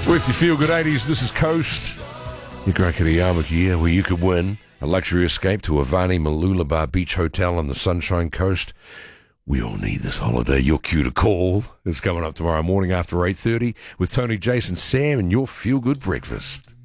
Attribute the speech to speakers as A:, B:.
A: With your feel-good 80s, this is Coast. Your Krakatiyama here, where you could win a luxury escape to Avani Mooloolaba Beach Hotel on the Sunshine Coast. We all need this holiday. Your cue to call is coming up tomorrow morning after 8:30 with Tony, Jason, Sam, and your feel-good breakfast.